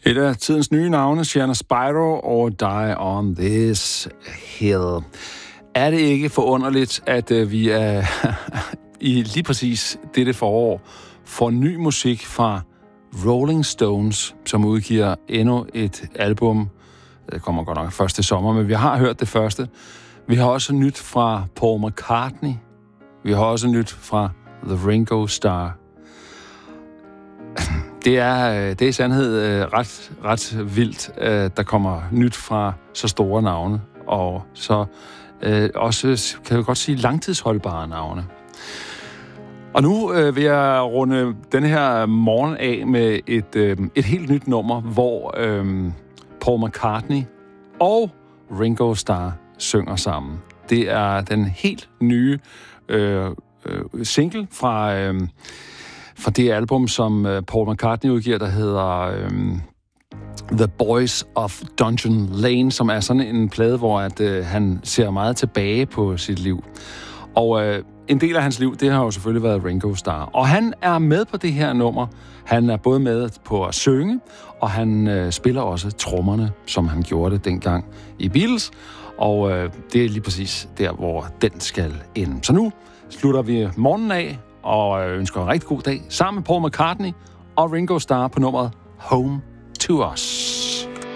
Et af tidens nye navne, Shanna Spyro og Die on This Hill. Er det ikke forunderligt, at vi er i lige præcis dette forår får ny musik fra Rolling Stones, som udgiver endnu et album. Det kommer godt nok først til sommer, men vi har hørt det første. Vi har også nyt fra Paul McCartney. Vi har også nyt fra The Ringo Starr. Det er i sandhed ret vildt, der kommer nyt fra så store navne, og så også, kan jeg godt sige, langtidsholdbare navne. Og nu vil jeg runde den her morgen af med et helt nyt nummer, hvor Paul McCartney og Ringo Starr synger sammen. Det er den helt nye single fra det album, som Paul McCartney udgiver, der hedder The Boys of Dungeon Lane, som er sådan en plade, hvor han ser meget tilbage på sit liv. Og en del af hans liv, det har jo selvfølgelig været Ringo Starr. Og han er med på det her nummer. Han er både med på at synge, og han spiller også trommerne, som han gjorde det dengang i Beatles. Og det er lige præcis der, hvor den skal ind. Så nu slutter vi morgenen af, og ønsker en rigtig god dag sammen med Paul McCartney og Ringo Starr på nummeret Home to Us.